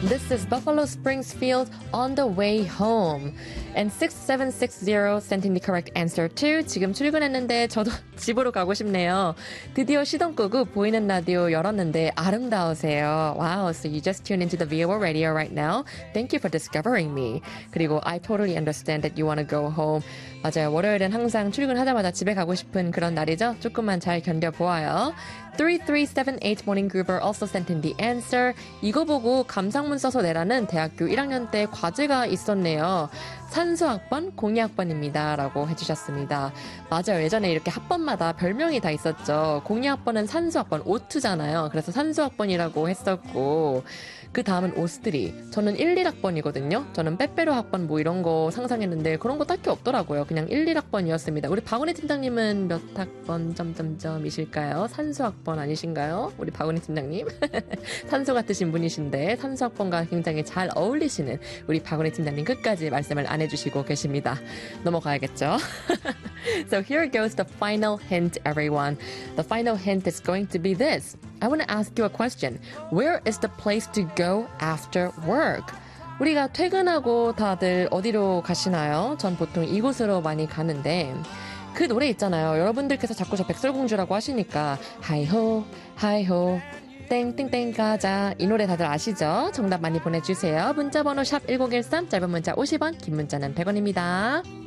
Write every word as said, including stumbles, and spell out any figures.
This is Buffalo Springs Field on the way home. And six seven six zero sent in the correct answer too. 지금 출근했는데 저도 집으로 가고 싶네요. 드디어 시동 끄고 보이는 라디오 열었는데 아름다우세요. Wow, so you just tuned into the V O O radio right now. Thank you for discovering me. 그리고 I totally understand that you want to go home. 맞아요. 월요일은 항상 출근하자마자 집에 가고 싶은 그런 날이죠. 조금만 잘 견뎌보아요. three three seven eight Morning Groover also sent in the answer. 이거 보고 감상문 써서 내라는 대학교 일 학년 때 과제가 있었네요. 산수학번, 공이학번입니다. 라고 해주셨습니다. 맞아요. 예전에 이렇게 학번마다 별명이 다 있었죠. 공이학번은 산수학번, 오투잖아요. 그래서 산수학번이라고 했었고 그 다음은 오스트리. 저는 일, 일 학번이거든요. 저는 빼빼로 학번 뭐 이런 거 상상했는데 그런 거 딱히 없더라고요. 그냥 일, 일 학번이었습니다. 우리 박은희 팀장님은 몇 학번 점점점이실까요? 산수학번 아니신가요? 우리 박은희 팀장님. 산수 같으신 분이신데 산수학번과 굉장히 잘 어울리시는 우리 박은희 팀장님 끝까지 말씀을 안 해주시고 계십니다. 넘어가야겠죠? So here goes the final hint, everyone. The final hint is going to be this. I want to ask you a question. Where is the place to go after work? 우리가 퇴근하고 다들 어디로 가시나요? 전 보통 이곳으로 많이 가는데 그 노래 있잖아요. 여러분들께서 자꾸 저 백설공주라고 하시니까 하이호 하이호 땡땡땡 가자. 이 노래 다들 아시죠? 정답 많이 보내주세요. 문자번호 샵 일공일삼, 짧은 문자 오십 원, 긴 문자는 백 원입니다.